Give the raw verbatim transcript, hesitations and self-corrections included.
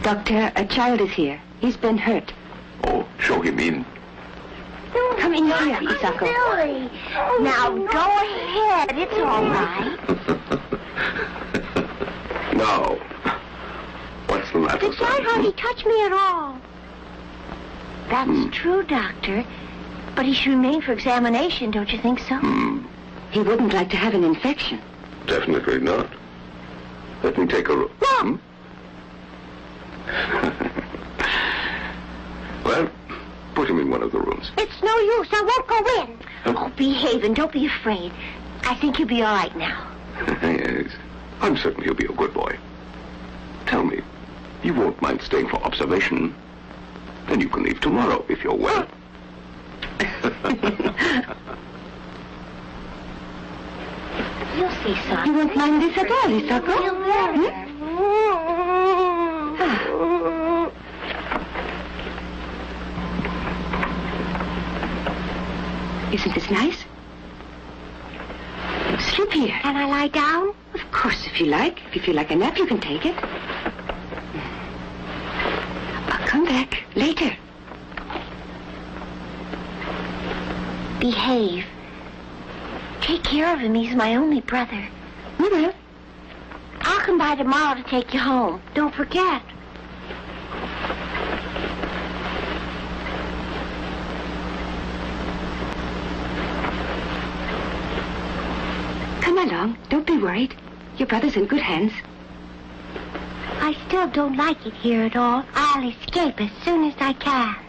Doctor, a child is here. He's been hurt. Oh, show him in. Come in here, Isako. Silly. Now go ahead. It's all right. Now, what's the matter, The child son? hardly touched me at all. That's Hmm. true, Doctor. But he should remain for examination, don't you think so? Hmm, He wouldn't like to have an infection. definitely not. Let me take a look. Hmm? Well, put him in one of the rooms. It's no use. I won't go in. Oh, behave and don't be afraid. I think you'll be all right now. Yes, I'm certain he'll be a good boy. Tell me, you won't mind staying for observation? Then you can leave tomorrow if you're well. You'll see, son. You won't mind this at all, Isako? Feel better. Isn't this nice? Sleep here. Can I lie down? Of course, if you like. If you feel like a nap, you can take it. I'll come back later. Behave. Take care of him. He's my only brother. We will. I'll come by tomorrow to take you home. Don't forget. Come along. Don't be worried. Your brother's in good hands. I still don't like it here at all. I'll escape as soon as I can.